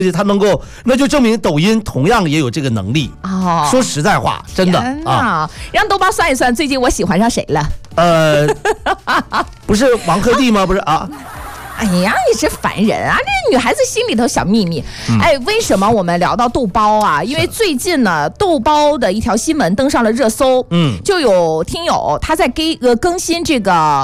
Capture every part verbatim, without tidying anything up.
它能够，那就证明抖音同样也有这个能力。哦，说实在话，真的啊， 让豆包算一算，最近我喜欢上谁了？ 呃，不是王鹤棣吗？不是啊。 哎呀，你是烦人啊！这女孩子心里头小秘密。嗯、哎，为什么我们聊到豆包啊？因为最近呢，豆包的一条新闻登上了热搜。嗯，就有听友他在给呃更新这个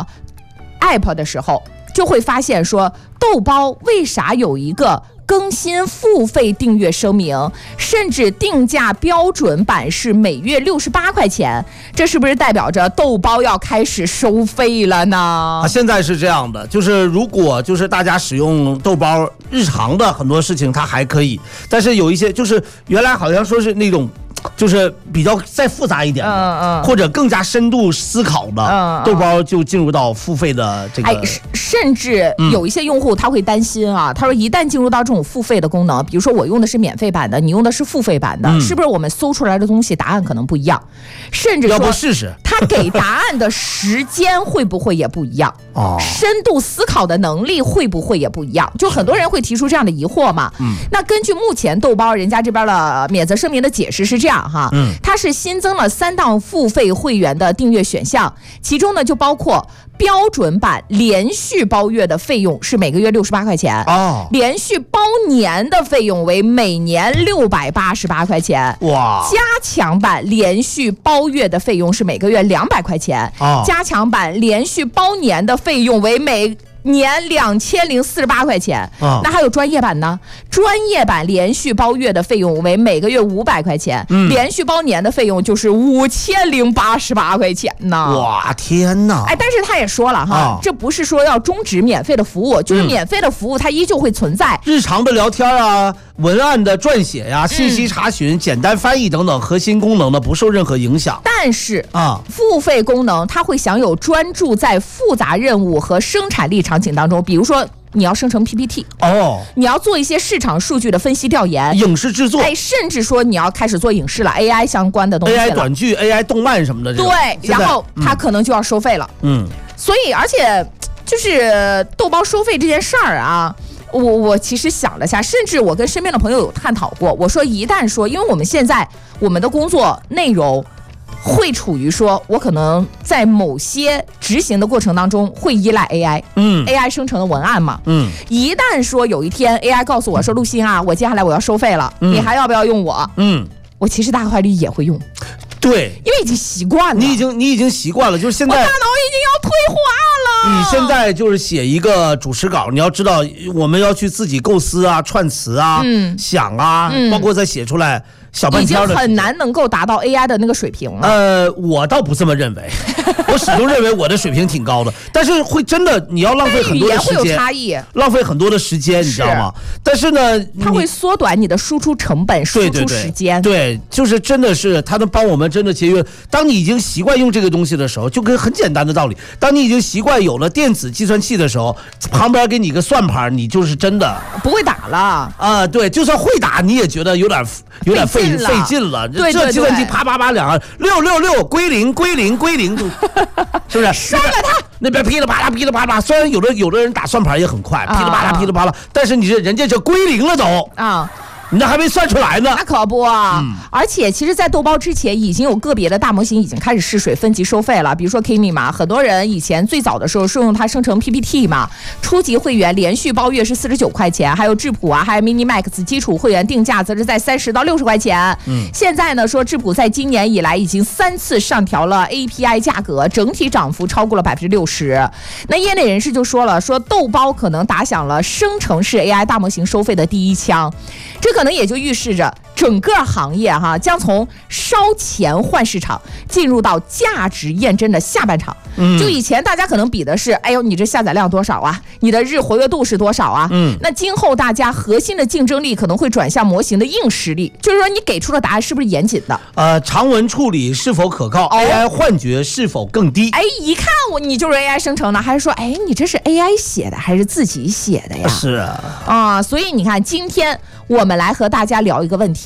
app 的时候，就会发现说，豆包为啥有一个更新付费订阅声明，甚至定价标准版是每月六十八块钱，这是不是代表着豆包要开始收费了呢？ 啊，现在是这样的，就是如果就是大家使用豆包日常的很多事情它还可以，但是有一些就是原来好像说是那种就是比较再复杂一点的，嗯嗯，或者更加深度思考的，嗯嗯，豆包就进入到付费的这个，哎， 甚至有一些用户他会担心啊，他说一旦进入到这种付费的功能，比如说我用的是免费版的，你用的是付费版的，嗯、是不是我们搜出来的东西答案可能不一样？甚至说， 要不试试他给答案的时间会不会也不一样？哦，深度思考的能力会不会也不一样？就很多人会提出这样的疑惑嘛。嗯，那根据目前豆包人家这边的免责声明的解释是这样哈，嗯，它是新增了三档付费会员的订阅选项，其中呢就包括标准版连续包月的费用是每个月六十八块钱，哦，连续包年的费用为每年六百八十八块钱，哇，加强版连续包月的费用是每个月两百块钱，哦，加强版连续包年的费用为每年两千零四十八块钱，哦，那还有专业版呢？专业版连续包月的费用为每个月五百块钱，嗯，连续包年的费用就是五千零八十八块钱呢！ 哇，天哪！ 哎，但是他也说了哈，哦，这不是说要终止免费的服务，就是免费的服务它依旧会存在， 嗯，日常的聊天啊、文案的撰写呀、啊、信息查询、嗯、简单翻译等等核心功能呢不受任何影响。 但是啊，付费功能它会享有专注在复杂任务和生产力场景当中，比如说你要生成 P P T 哦，你要做一些市场数据的分析调研， 影视制作， 哎，甚至说你要开始做影视了 ，A I 相关的东西了 ，A I 短剧、A I 动漫什么的， 对，然后它可能就要收费了，嗯，所以而且就是豆包收费这件事儿啊。我我其实想了下，甚至我跟身边的朋友有探讨过，我说一旦说，因为我们现在我们的工作内容会处于说我可能在某些执行的过程当中会依赖 A I， 嗯 ，A I 生成的文案嘛，嗯，一旦说有一天 A I 告诉我说，陆欣啊，我接下来我要收费了，嗯，你还要不要用我？嗯，我其实大概率也会用。 对， 因为已经习惯了， 你已经你已经习惯了，就是现在我大脑已经要退化了。 你现在就是写一个主持稿，你要知道我们要去自己构思啊、串词啊、嗯、想啊，嗯、包括再写出来小半天的， 已经很难能够达到 A I 的那个水平了。 呃，我倒不这么认为，我始终认为我的水平挺高的，但是会真的你要浪费很多的时间， 会有差异， 浪费很多的时间，你知道吗？但是呢， 它会缩短你的输出成本、输出时间。 对，对，对，就是真的是它能帮我们真的节约。当你已经习惯用这个东西的时候，就跟很简单的道理，当你已经习惯有了电子计算器的时候，旁边给你个算盘，你就是真的不会打了啊， 呃！对，就算会打，你也觉得有点有点费费劲了。 对对对， 这计算机啪啪啪两下六六六归零归零归零，是不是？ 删了它。 那边噼里啪啦噼里啪啦，虽然有的有的人打算盘也很快，噼里啪啦噼里啪啦，但是你这人家这归零了都啊。你那还没算出来呢， 那可不啊！嗯、而且，其实，在豆包之前，已经有个别的大模型已经开始试水分级收费了。比如说 Kimi 嘛，很多人以前最早的时候是用它生成 P P T 嘛，初级会员连续包月是四十九块钱，还有质朴啊，还有 Mini Max 基础会员定价则是在三十到六十块钱。嗯，现在呢，说质朴在今年以来已经三次上调了 A P I 价格，整体涨幅超过了百分之六十。那业内人士就说了，说豆包可能打响了生成式 A I 大模型收费的第一枪，这可能也就预示着整个行业哈将从烧钱换市场进入到价值验证的下半场。嗯，就以前大家可能比的是，哎呦，你这下载量多少啊？你的日活跃度是多少啊？嗯，那今后大家核心的竞争力可能会转向模型的硬实力，就是说你给出的答案是不是严谨的？ 呃，长文处理是否可靠、哦、？A I 幻觉是否更低？ 哎，一看我你就是 A I 生成的，还是说，哎，你这是 A I 写的还是自己写的呀？ 是啊， 啊，所以你看，今天我们来和大家聊一个问题。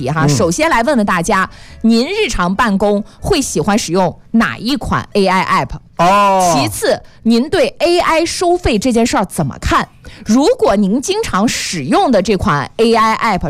题哈。嗯、首先来问问大家，您日常办公会喜欢使用哪一款 A I app？ 哦。 其次，您对 A I 收费这件事儿怎么看？如果您经常使用的这款 A I app